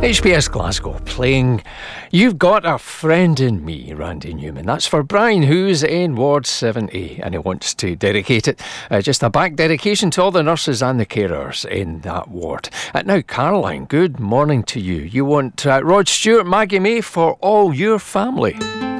HBS Glasgow playing You've Got a Friend in Me, Randy Newman. That's for Brian, who's in Ward 7A, and he wants to dedicate it, just a back dedication to all the nurses and the carers in that ward. Now, Caroline, good morning to you. You want Rod Stewart, Maggie May for all your family.